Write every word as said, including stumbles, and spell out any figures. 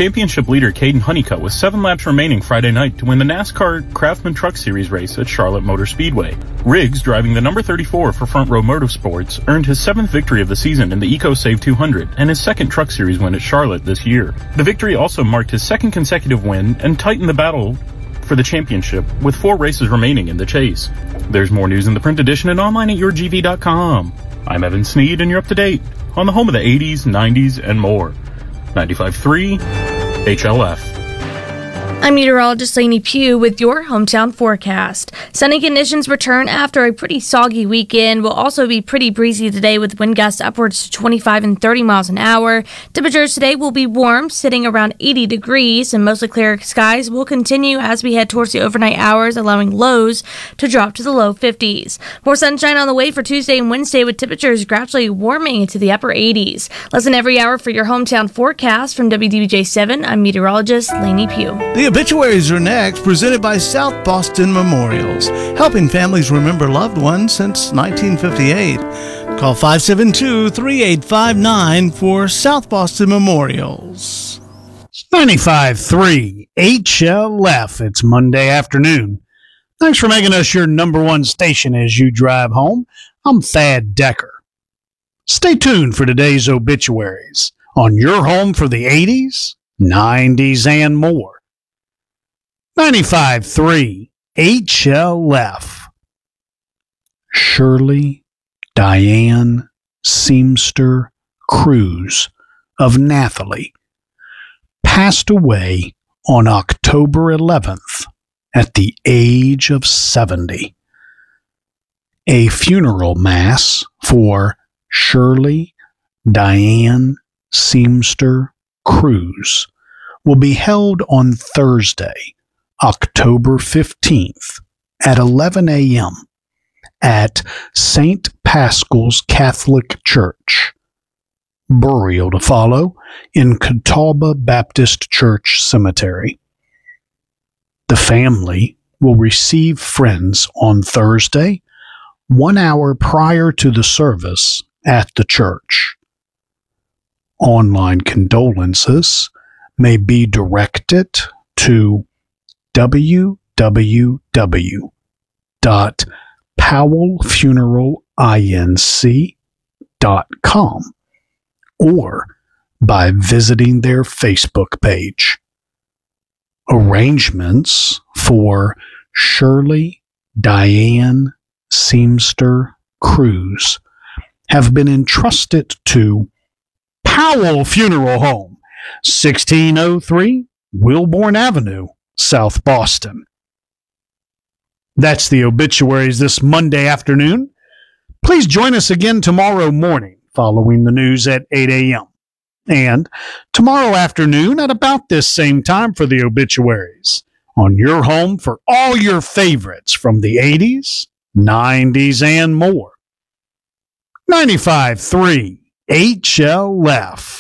championship leader Caden Honeycutt with seven laps remaining Friday night to win the NASCAR Craftsman Truck Series race at Charlotte Motor Speedway. Riggs, driving the number thirty-four for Front Row Motorsports, earned his seventh victory of the season in the EcoSave two hundred and his second Truck Series win at Charlotte this year. The victory also marked his second consecutive win and tightened the battle for the championship with four races remaining in the chase. There's more news in the print edition and online at your G V dot com. I'm Evan Sneed and you're up to date on the home of the eighties, nineties, and more. ninety-five point three H L F. I'm meteorologist Lainey Pugh with your hometown forecast. Sunny conditions return after a pretty soggy weekend. Will also be pretty breezy today with wind gusts upwards to twenty-five and thirty miles an hour. Temperatures today will be warm, sitting around eighty degrees, and mostly clear skies will continue as we head towards the overnight hours, allowing lows to drop to the low fifties. More sunshine on the way for Tuesday and Wednesday with temperatures gradually warming into the upper eighties. Listen every hour for your hometown forecast. From W D B J seven, I'm meteorologist Lainey Pugh. The obituaries are next, presented by South Boston Memorials, helping families remember loved ones since nineteen fifty-eight. Call five seven two, three eight five nine for South Boston Memorials. ninety-five point three H L F. It's Monday afternoon. Thanks for making us your number one station as you drive home. I'm Thad Decker. Stay tuned for today's obituaries on your home for the eighties, nineties, and more. ninety-five point three H L F. Shirley Diane Seamster Cruz of Nathalie passed away on October eleventh at the age of seventy. A funeral mass for Shirley Diane Seamster Cruz will be held on Thursday, October fifteenth at eleven a.m. at Saint Paschal's Catholic Church. Burial to follow in Catawba Baptist Church Cemetery. The family will receive friends on Thursday, one hour prior to the service at the church. Online condolences may be directed to w w w dot powell funeral inc dot com or by visiting their Facebook page. Arrangements for Shirley Diane Seamster Cruz have been entrusted to Powell Funeral Home, sixteen oh three Wilbourn Avenue, South Boston. That's the obituaries this Monday afternoon. Please join us again tomorrow morning following the news at eight a.m. and tomorrow afternoon at about this same time for the obituaries on your home for all your favorites from the eighties, nineties, and more. ninety-five point three H L F.